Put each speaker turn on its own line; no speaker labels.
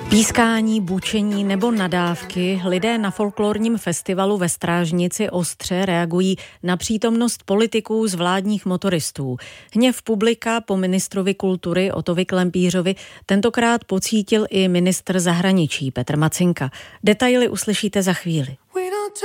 Pískání, bučení nebo nadávky, lidé na folklorním festivalu ve Strážnici ostře reagují na přítomnost politiků z vládních motoristů. Hněv publika po ministrovi kultury Ottovi Klempířovi tentokrát pocítil i ministr zahraničí Petr Macinka. Detaily uslyšíte za chvíli.